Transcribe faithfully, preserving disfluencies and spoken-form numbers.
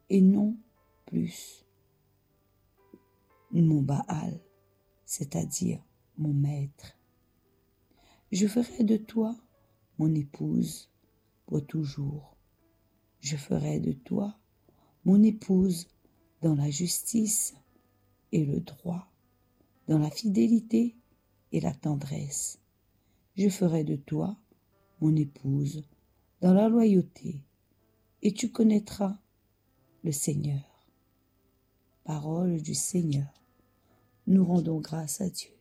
et non plus mon Baal, c'est-à-dire mon maître. Je ferai de toi mon épouse pour toujours. Je ferai de toi mon épouse dans la justice et le droit, dans la fidélité et la tendresse. Je ferai de toi mon épouse dans la loyauté, et tu connaîtras le Seigneur. Parole du Seigneur. Nous rendons grâce à Dieu.